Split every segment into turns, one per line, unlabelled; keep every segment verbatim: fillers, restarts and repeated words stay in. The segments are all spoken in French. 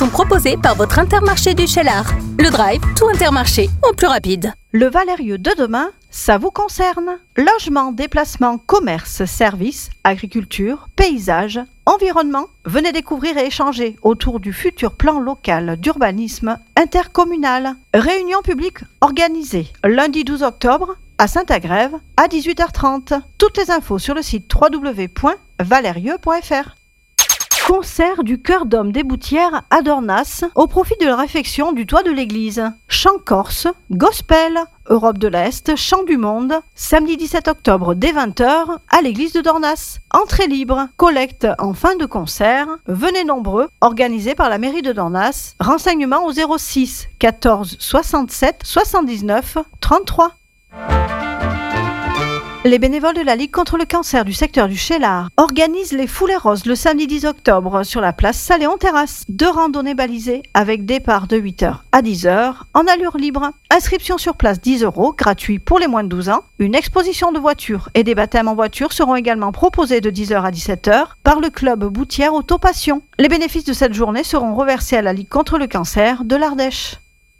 sont proposés par votre Intermarché du Cheylard. Le Drive, tout Intermarché, en plus rapide.
Le Valérieux de demain, ça vous concerne. Logement, déplacement, commerce, services, agriculture, paysage, environnement. Venez découvrir et échanger autour du futur plan local d'urbanisme intercommunal. Réunion publique organisée lundi douze octobre à Saint-Agrève à dix-huit heures trente. Toutes les infos sur le site w w w point valérieux point f r. Concert du Chœur d'Homme des Boutières à Dornas au profit de la réfection du toit de l'église. Chant corse, gospel, Europe de l'Est, chant du monde, samedi dix-sept octobre dès vingt heures à l'église de Dornas. Entrée libre, collecte en fin de concert, venez nombreux, organisé par la mairie de Dornas. Renseignements au zéro six quatorze soixante-sept soixante-dix-neuf trente-trois. Les bénévoles de la Ligue contre le cancer du secteur du Cheylard organisent les Foulées Roses le samedi dix octobre sur la place Saléon-Terrasse. Deux randonnées balisées avec départ de huit heures à dix heures en allure libre. Inscription sur place dix euros, gratuit pour les moins de douze ans. Une exposition de voitures et des baptêmes en voiture seront également proposés de dix heures à dix-sept heures par le club Boutière Autopassion. Les bénéfices de cette journée seront reversés à la Ligue contre le cancer de l'Ardèche.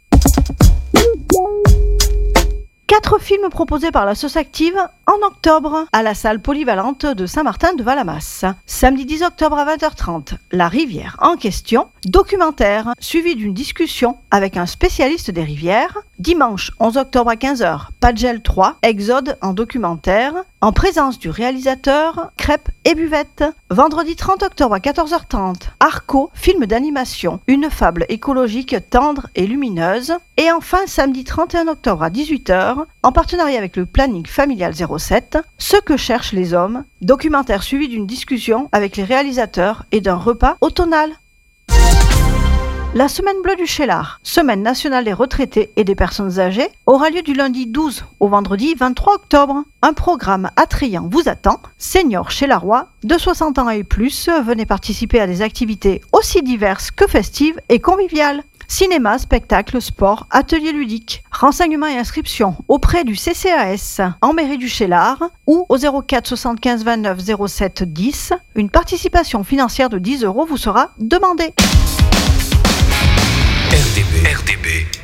Quatre films proposés par la Sauce Active en octobre à la salle polyvalente de Saint-Martin-de-Valamas. Samedi dix octobre à vingt heures trente, La rivière en question, documentaire suivi d'une discussion avec un spécialiste des rivières. Dimanche onze octobre à quinze heures, Padgel trois, Exode en documentaire, en présence du réalisateur Crêpes et Buvette. Vendredi trente octobre à quatorze heures trente, Arco, film d'animation, une fable écologique tendre et lumineuse. Et enfin, samedi trente et un octobre à dix-huit heures, en partenariat avec le planning familial zéro sept, Ce que cherchent les hommes, documentaire suivi d'une discussion avec les réalisateurs et d'un repas automnal. La Semaine bleue du Cheylard, semaine nationale des retraités et des personnes âgées, aura lieu du lundi douze au vendredi vingt-trois octobre. Un programme attrayant vous attend. Seniors cheylarois de soixante ans et plus, venez participer à des activités aussi diverses que festives et conviviales. Cinéma, spectacle, sport, ateliers ludiques. Renseignements et inscriptions auprès du C C A S en mairie du Cheylard ou au zéro quatre soixante-quinze vingt-neuf zéro sept dix. Une participation financière de dix euros vous sera demandée.
R D B. R D B.